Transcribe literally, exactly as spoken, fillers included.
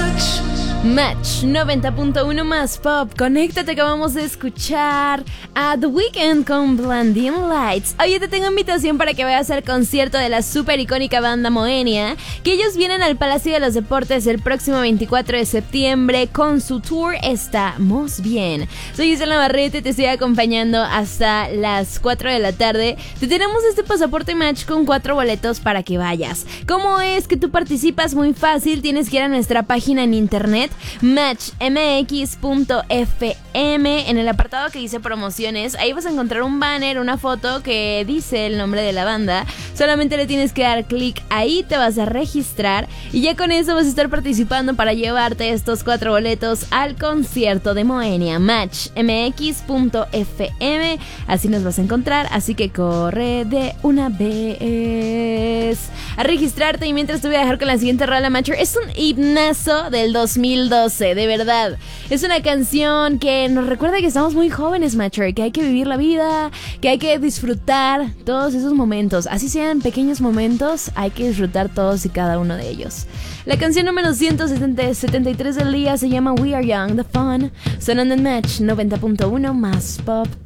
Match noventa punto uno más pop. Conéctate, que vamos a escuchar a The Weeknd con Blinding Lights. Oye, te tengo invitación para que vayas al concierto de la super icónica banda Moenia, que ellos vienen al Palacio de los Deportes el próximo veinticuatro de septiembre con su tour Estamos Bien. Soy Isela Navarrete, te estoy acompañando hasta las cuatro de la tarde. Te tenemos este pasaporte Match con cuatro boletos para que vayas. ¿Cómo es que tú participas? Muy fácil, tienes que ir a nuestra página en internet match m x punto f m. En el apartado que dice promociones, ahí vas a encontrar un banner, una foto que dice el nombre de la banda. Solamente le tienes que dar clic ahí, te vas a registrar y ya con eso vas a estar participando para llevarte estos cuatro boletos al concierto de Moenia. match m x punto f m, así nos vas a encontrar, así que corre de una vez a registrarte. Y mientras te voy a dejar con la siguiente rola, Matcher. Es un himnazo del dos mil doce, de verdad. Es una canción que nos recuerda que estamos muy jóvenes, Matcher, que hay que vivir la vida, que hay que disfrutar todos esos momentos. Así sean pequeños momentos, hay que disfrutar todos y cada uno de ellos. La canción número ciento setenta y tres del día se llama We Are Young, The Fun, sonando en Match noventa punto uno más pop.